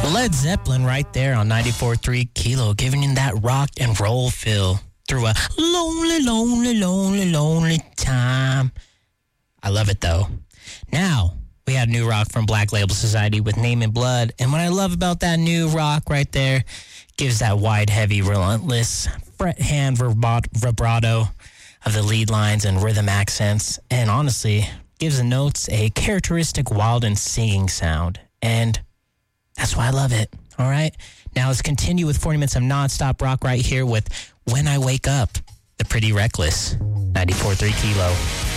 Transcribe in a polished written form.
Led Zeppelin right there on 94.3 Kilo, giving you that rock and roll feel through a lonely, lonely, lonely, lonely time. I love it, though. Now, we had new rock from Black Label Society with Name in Blood. And what I love about that new rock right there, gives that wide, heavy, relentless fret hand vibrato of the lead lines and rhythm accents. And honestly, gives the notes a characteristic wild and singing sound. And that's why I love it. All right. Now let's continue with 40 minutes of nonstop rock right here with When I Wake Up, the Pretty Reckless, 94.3 Kilo.